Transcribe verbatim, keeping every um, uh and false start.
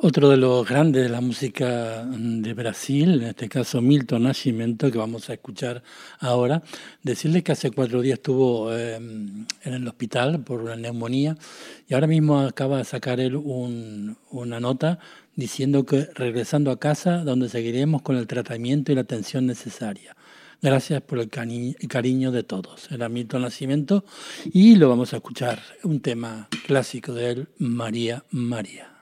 Otro de los grandes de la música de Brasil, en este caso Milton Nascimento, que vamos a escuchar ahora, decirles que hace cuatro días estuvo eh, en el hospital por una neumonía y ahora mismo acaba de sacar él un, una nota diciendo que regresando a casa, donde seguiremos con el tratamiento y la atención necesaria. Gracias por el, cari- el cariño de todos. Era Milton Nascimento y lo vamos a escuchar, un tema clásico de él, María María.